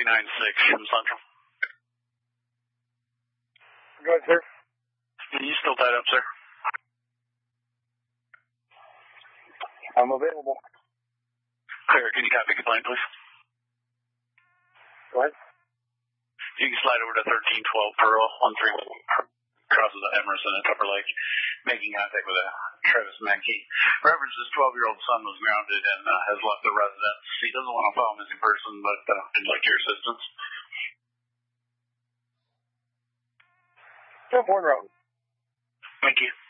39-6 from Central. Go ahead, sir. Are you still tied up, sir? I'm available. Clear. Can you copy complaint, please? Go ahead. You can slide over to 1312 Pearl, 131, crosses the Emerson at Upper Lake, making contact with Travis Mankey. Reference's 12-year-old son was grounded and has left the residence. He doesn't want to file a missing person, but he'd like your assistance. 10-4 road. Thank you.